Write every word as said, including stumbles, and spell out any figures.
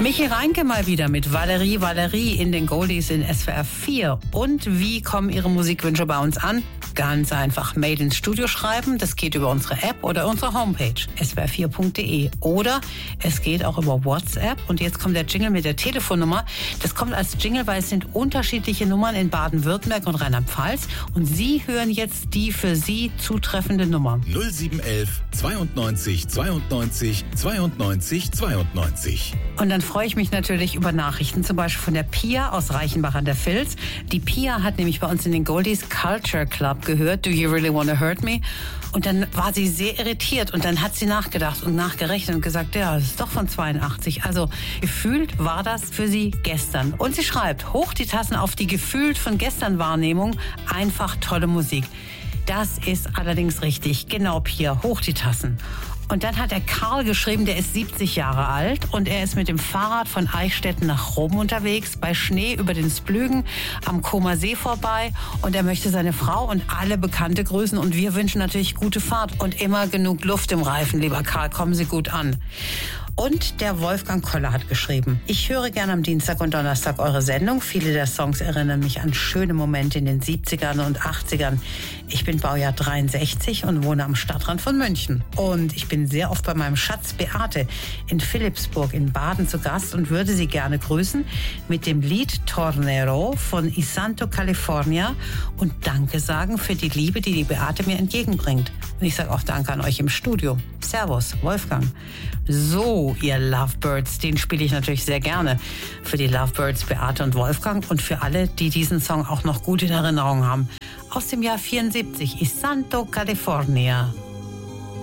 Michi Reinke mal wieder mit Valerie Valerie in den Goldies in S W R vier. Und wie kommen Ihre Musikwünsche bei uns an? Ganz einfach Mail ins Studio schreiben. Das geht über unsere App oder unsere Homepage s w r vier punkt d e. Oder es geht auch über WhatsApp. Und jetzt kommt der Jingle mit der Telefonnummer. Das kommt als Jingle, weil es sind unterschiedliche Nummern in Baden-Württemberg und Rheinland-Pfalz. Und Sie hören jetzt die für Sie zutreffende Nummer. null sieben elf zweiundneunzig zweiundneunzig zweiundneunzig zweiundneunzig. Und dann freue ich mich natürlich über Nachrichten, zum Beispiel von der Pia aus Reichenbach an der Vils. Die Pia hat nämlich bei uns in den Goldies Culture Club gehört, Do You Really Wanna Hurt Me? Und dann war sie sehr irritiert und dann hat sie nachgedacht und nachgerechnet und gesagt, ja, das ist doch von zweiundachtzig. Also gefühlt war das für sie gestern. Und sie schreibt, hoch die Tassen auf die gefühlt von gestern Wahrnehmung, einfach tolle Musik. Das ist allerdings richtig. Genau, Pia, hoch die Tassen. Und dann hat der Karl geschrieben, der ist siebzig Jahre alt und er ist mit dem Fahrrad von Eichstätten nach Rom unterwegs, bei Schnee über den Splügen am Comer See vorbei und er möchte seine Frau und alle Bekannte grüßen und wir wünschen natürlich gute Fahrt und immer genug Luft im Reifen, lieber Karl, kommen Sie gut an. Und der Wolfgang Koller hat geschrieben, ich höre gerne am Dienstag und Donnerstag eure Sendung. Viele der Songs erinnern mich an schöne Momente in den siebzigern und achtzigern. Ich bin Baujahr dreiundsechzig und wohne am Stadtrand von München. Und ich bin sehr oft bei meinem Schatz Beate in Philippsburg in Baden zu Gast und würde sie gerne grüßen mit dem Lied Tornero von Isanto California und Danke sagen für die Liebe, die die Beate mir entgegenbringt. Und ich sage auch Danke an euch im Studio. Servus, Wolfgang. So, ihr Lovebirds, den spiele ich natürlich sehr gerne. Für die Lovebirds Beate und Wolfgang und für alle, die diesen Song auch noch gut in Erinnerung haben. Aus dem Jahr vierundsiebzig, Isanto California.